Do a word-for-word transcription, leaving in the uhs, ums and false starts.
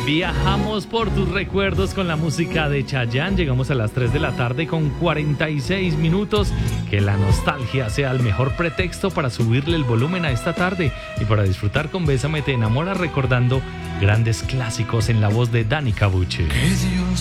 Viajamos por tus recuerdos con la música de Chayanne. Llegamos a las tres de la tarde con cuarenta y seis minutos. Que la nostalgia sea el mejor pretexto para subirle el volumen a esta tarde y para disfrutar con Bésame te enamora recordando grandes clásicos en la voz de Dani Cabuche.